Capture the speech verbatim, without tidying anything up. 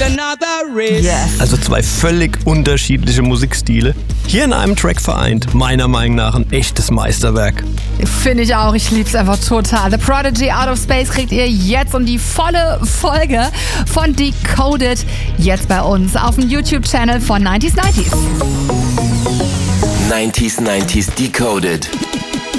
Yes. Also zwei völlig unterschiedliche Musikstile. Hier in einem Track vereint. Meiner Meinung nach ein echtes Meisterwerk. Finde ich auch. Ich lieb's einfach total. The Prodigy Out of Space kriegt ihr jetzt und die volle Folge von Decoded jetzt bei uns auf dem YouTube-Channel von neunzig neunzig. neunzig neunzig Decoded.